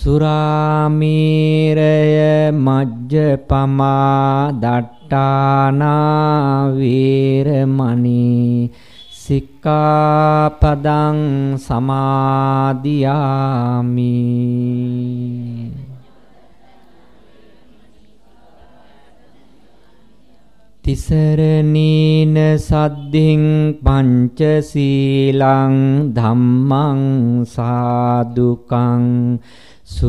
සුරාමේරය මජ්ජපමා දට්ඨානා වේරමණී සික්ඛාපදං සමාදියාමි. තිසරණීන සද්ධින් පංචශීලං ධම්මං සාදුකං